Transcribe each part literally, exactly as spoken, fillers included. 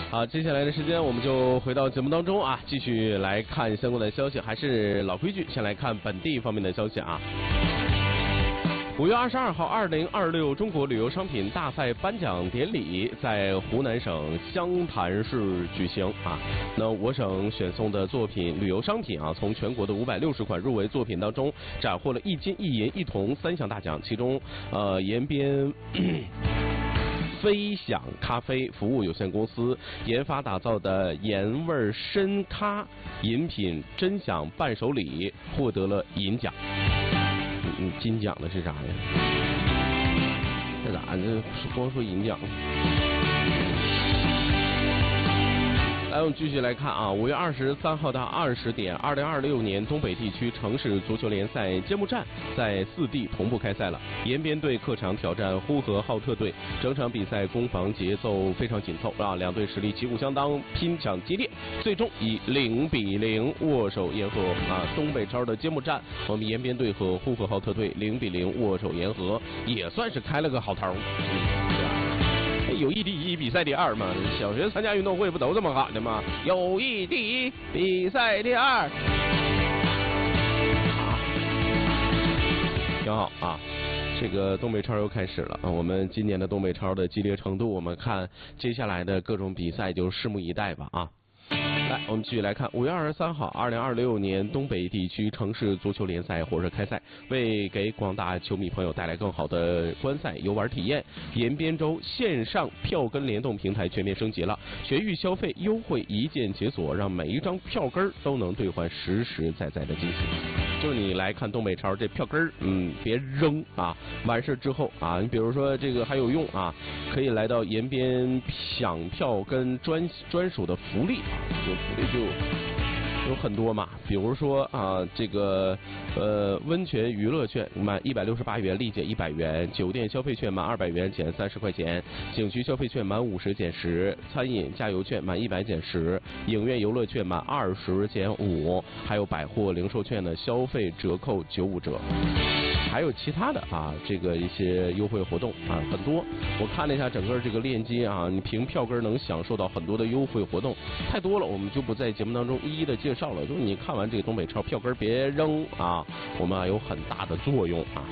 好，接下来的时间我们就回到节目当中啊，继续来看相关的消息。还是老规矩，先来看本地方面的消息啊。五月二十二号，二零二六中国旅游商品大赛颁奖典礼在湖南省湘潭市举行啊。那我省选送的作品旅游商品啊，从全国的五百六十款入围作品当中，斩获了一金一银一铜三项大奖，其中呃延边。飞享咖啡服务有限公司研发打造的盐味参咖饮品真享伴手礼获得了银奖。嗯，金奖的是啥呀？这咋这光说银奖？来，我们继续来看啊，五月二十三号到二十点，二零二六年东北地区城市足球联赛揭幕战在四地同步开赛了。延边队客场挑战呼和浩特队，整场比赛攻防节奏非常紧凑啊，两队实力旗鼓相当，拼抢激烈，最终以零比零握手言和啊。东北超的揭幕战，我们延边队和呼和浩特队零比零握手言和，也算是开了个好头。友谊第一，比赛第二嘛。小学参加运动会不都这么喊的吗？友谊第一，比赛第二。啊，挺好啊。这个东北超又开始了啊！我们今年的东北超的激烈程度，我们看接下来的各种比赛就拭目以待吧啊！来，我们继续来看，五月二十三号，二零二六年东北地区城市足球联赛火热开赛，为给广大球迷朋友带来更好的观赛游玩体验，延边州线上票根联动平台全面升级了，全域消费优惠一键解锁，让每一张票根都能兑换实实在在的惊喜。就是你来看东北超这票根儿，嗯，别扔啊！完事之后啊，你比如说这个还有用啊，可以来到延边享票跟专专属的福利啊，这个福利就有很多嘛，比如说啊，这个呃温泉娱乐券满一百六十八元立减一百元，酒店消费券满二百元减三十块钱，景区消费券满五十减十，餐饮加油券满一百减十，影院游乐券满二十减五，还有百货零售券的消费折扣九五折。还有其他的啊，这个一些优惠活动啊，很多。我看了一下整个这个链接啊，你凭票根能享受到很多的优惠活动，太多了，我们就不在节目当中一一的介绍了。就是你看完这个东北超票根别扔啊，我们啊有很大的作用啊。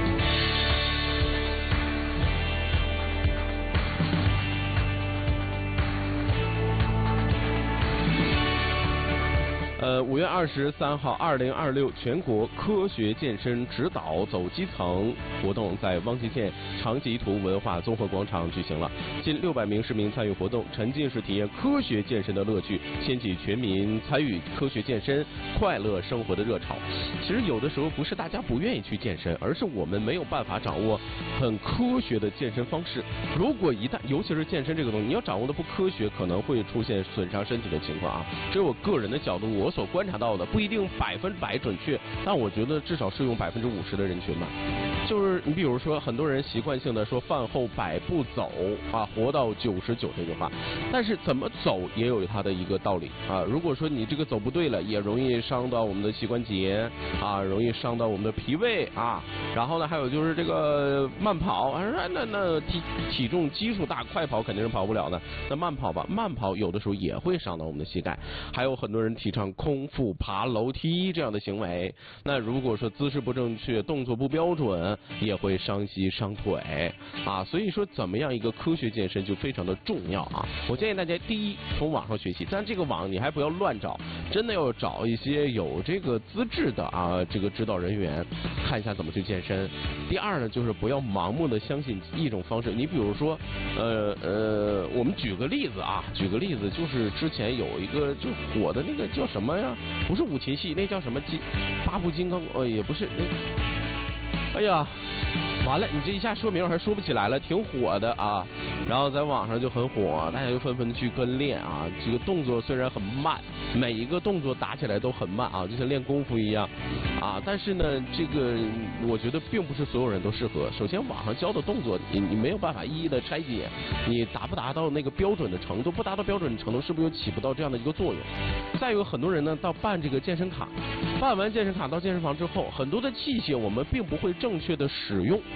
呃，五月二十三号，二零二六全国科学健身指导走基层活动在汪集县长吉图文化综合广场举行了，近六百名市民参与活动，沉浸式体验科学健身的乐趣，掀起全民参与科学健身、快乐生活的热潮。其实有的时候不是大家不愿意去健身，而是我们没有办法掌握很科学的健身方式。如果一旦，尤其是健身这个东西，你要掌握的不科学，可能会出现损伤身体的情况啊。这是我个人的角度，我所观察到的，不一定百分百准确，但我觉得至少适用百分之五十的人群吧。就是你比如说，很多人习惯性的说饭后百步走啊，活到九十九这句话，但是怎么走也有它的一个道理啊。如果说你这个走不对了，也容易伤到我们的膝关节啊，容易伤到我们的脾胃啊。然后呢，还有就是这个慢跑，啊、那那体体重基数大，快跑肯定是跑不了的。那慢跑吧，慢跑有的时候也会伤到我们的膝盖。还有很多人提倡空腹爬楼梯这样的行为，那如果说姿势不正确，动作不标准，也会伤膝伤腿啊。所以说，怎么样一个科学健身就非常的重要啊。我建议大家，第一，从网上学习，但这个网你还不要乱找，真的要找一些有这个资质的啊，这个指导人员，看一下怎么去健身。第二呢，就是不要盲目的相信一种方式。你比如说，呃呃，我们举个例子啊，举个例子，就是之前有一个就火的那个叫什么呀？不是五禽戏，那叫什么金八部金刚？呃，也不是那。哎呀，完了，你这一下说名我还说不起来了，挺火的啊。然后在网上就很火，大家就纷纷的去跟练啊。这个动作虽然很慢，每一个动作打起来都很慢啊，就像练功夫一样啊。但是呢，这个我觉得并不是所有人都适合。首先，网上教的动作，你你没有办法一一的拆解，你达不达到那个标准的程度，不达到标准的程度，是不是又起不到这样的一个作用？再有很多人呢，到办这个健身卡，办完健身卡到健身房之后，很多的器械我们并不会正确的使用。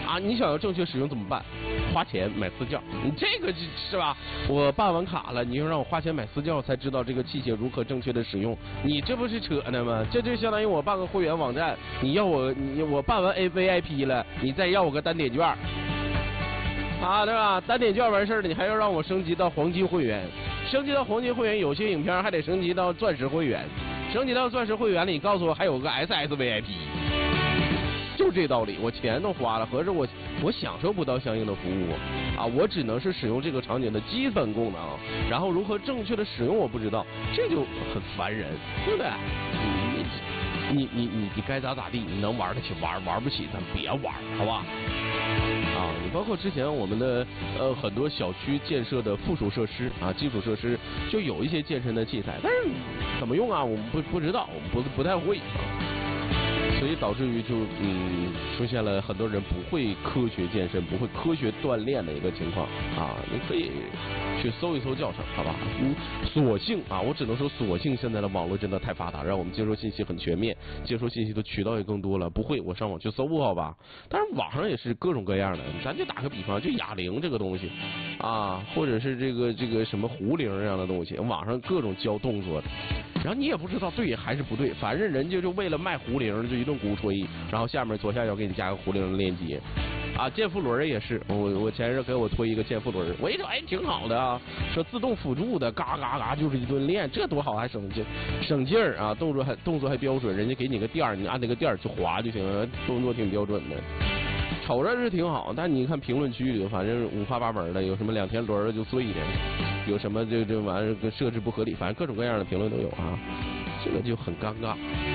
啊，你想要正确使用怎么办？花钱买私教，你这个是吧？我办完卡了，你又让我花钱买私教，才知道这个器械如何正确的使用，你这不是扯呢吗？这就相当于我办个会员网站，你要我你我办完 A V I P 了，你再要我个单点券，啊，对吧？单点券完事儿了，你还要让我升级到黄金会员，升级到黄金会员，有些影片还得升级到钻石会员，升级到钻石会员了，你告诉我还有个 S S V I P。就这道理，我钱都花了，合着我我享受不到相应的服务啊！我只能是使用这个场景的基本功能，然后如何正确的使用我不知道，这就很烦人，对不对？你你你你你该咋咋地，你能玩得起玩，玩不起咱别玩，好吧？啊，你包括之前我们的呃很多小区建设的附属设施啊，基础设施就有一些健身的器材，但是怎么用啊？我们不不知道，我们不不太会。所以导致于就嗯出现了很多人不会科学健身、不会科学锻炼的一个情况啊！你可以去搜一搜教程，好吧？嗯，所幸啊，我只能说所幸现在的网络真的太发达，让我们接收信息很全面，接收信息的渠道也更多了。不会，我上网去搜好吧？但是网上也是各种各样的，咱就打个比方，就哑铃这个东西啊，或者是这个这个什么壶铃这样的东西，网上各种教动作的。然后你也不知道对还是不对，反正人家就为了卖壶铃就一顿鼓吹，然后下面左下角给你加个壶铃的链接，啊，健腹轮也是，我我前日给我推一个健腹轮，我一说哎挺好的啊，说自动辅助的，嘎嘎嘎就是一顿练，这多好，还省劲省劲儿啊，动作还动作还标准，人家给你个垫儿，你按那个垫儿去滑就行了，动作挺标准的。瞅着是挺好，但你看评论区里，反正五花八门的，有什么两天轮就碎的，有什么这这玩意儿设置不合理，反正各种各样的评论都有啊，这个就很尴尬。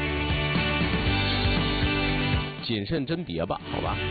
谨慎甄别吧，好吧。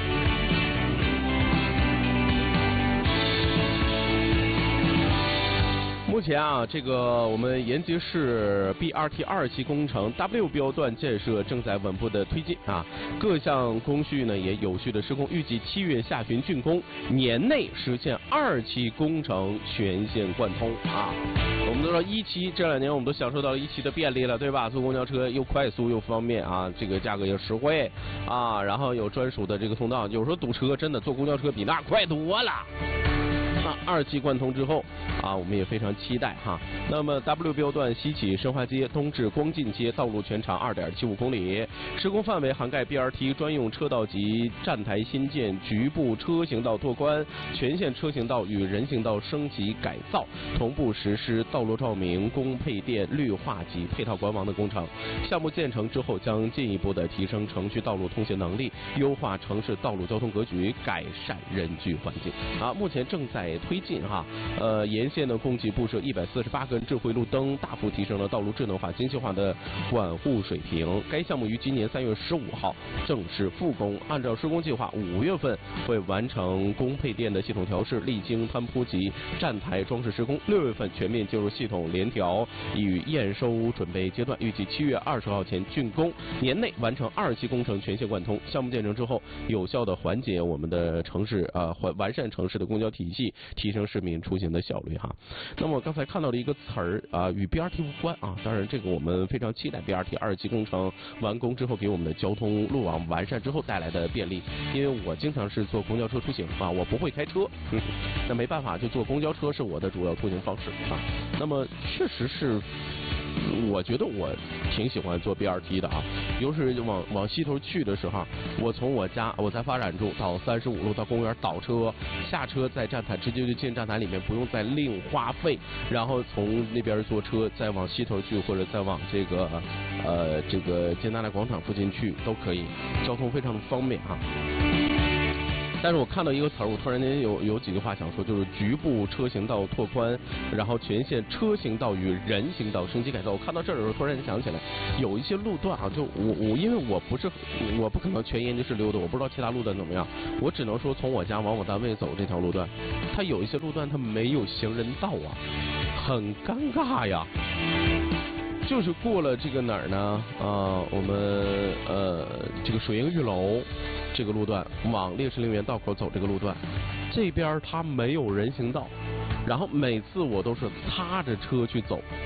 目前啊，这个我们延吉市 B R T 二期工程 W 标段建设正在稳步的推进啊，各项工序呢也有序的施工，预计七月下旬竣工，年内实现二期工程全线贯通啊。我们都知道一期这两年我们都享受到了一期的便利了，对吧？坐公交车又快速又方便啊，这个价格又实惠啊，然后有专属的这个通道，有时候堵车真的坐公交车比那快多了。那二期贯通之后啊，我们也非常期待哈。那么 W 标段西起申花街，东至光进街，道路全长 二点七五公里，施工范围涵盖 B R T 专用车道及站台新建、局部车行道拓宽、全线车行道与人行道升级改造，同步实施道路照明、供配电、绿化及配套管网的工程。项目建成之后，将进一步的提升城区道路通行能力，优化城市道路交通格局，改善人居环境。啊，目前正在推进哈，呃，沿线呢共计布设一百四十八根智慧路灯，大幅提升了道路智能化、精细化的管护水平。该项目于今年三月十五号正式复工，按照施工计划，五月份会完成供配电的系统调试、沥青摊铺及站台装饰施工，六月份全面进入系统联调与验收准备阶段，预计七月二十号前竣工，年内完成二期工程全线贯通。项目建成之后，有效的缓解我们的城市啊完、呃、完善城市的公交体系，提升市民出行的效率哈。那么我刚才看到了一个词儿啊，与 B R T 无关啊，当然这个我们非常期待 B R T 二期工程完工之后给我们的交通路网完善之后带来的便利。因为我经常是坐公交车出行啊，我不会开车，嗯、那没办法，就坐公交车是我的主要出行方式啊。那么确实是。我觉得我挺喜欢坐 B R T 的啊，尤其是往往西头去的时候，我从我家我在发展处到三十五路到公园倒车，下车在站台直接就进站台里面，不用再另花费，然后从那边坐车再往西头去，或者再往这个呃这个金达莱广场附近去都可以，交通非常的方便啊。但是我看到一个词儿，我突然间有有几句话想说，就是局部车行道拓宽，然后全线车行道与人行道升级改造。我看到这儿的时候，突然间想起来，有一些路段啊，就我我因为我不是我不可能全研究室溜达，我不知道其他路段怎么样，我只能说从我家往我单位走这条路段，它有一些路段它没有行人道啊，很尴尬呀。就是过了这个哪儿呢？啊、呃，我们呃这个水英玉楼这个路段往烈士陵园道口走这个路段，这边它没有人行道，然后每次我都是擦着车去走，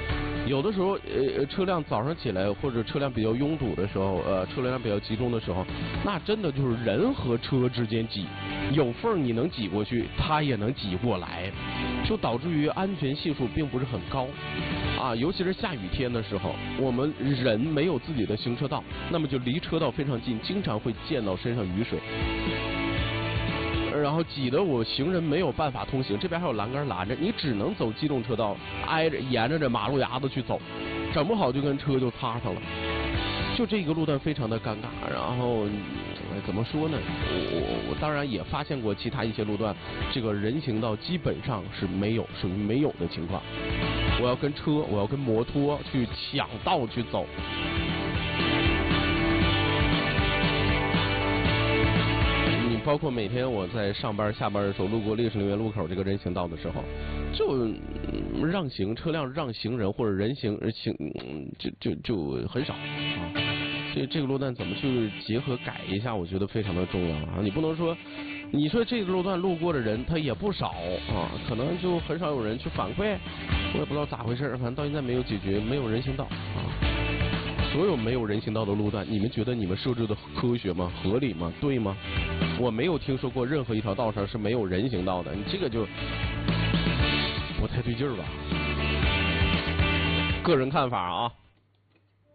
有的时候，呃，车辆早上起来或者车辆比较拥堵的时候，呃，车流量比较集中的时候，那真的就是人和车之间挤，有缝你能挤过去，它也能挤过来，就导致于安全系数并不是很高。啊，尤其是下雨天的时候，我们人没有自己的行车道，那么就离车道非常近，经常会溅到身上雨水。然后挤得我行人没有办法通行，这边还有栏杆拦着，你只能走机动车道，挨着沿着这马路牙子去走，整不好就跟车就擦上了。就这个路段非常的尴尬，然后、呃、怎么说呢？我我我当然也发现过其他一些路段，这个人行道基本上是没有，属于没有的情况。我要跟车，我要跟摩托去抢道去走。包括每天我在上班下班的时候，路过烈士陵园路口这个人行道的时候，就、嗯、让行车辆让行人或者人行行、嗯、就就就很少啊。所以这个路段怎么去结合改一下，我觉得非常的重要啊。你不能说，你说这个路段路过的人他也不少啊，可能就很少有人去反馈，我也不知道咋回事，反正到现在没有解决，没有人行道啊。所有没有人行道的路段，你们觉得你们设置的科学吗？合理吗？对吗？我没有听说过任何一条道上是没有人行道的，你这个就不太对劲儿吧？个人看法啊。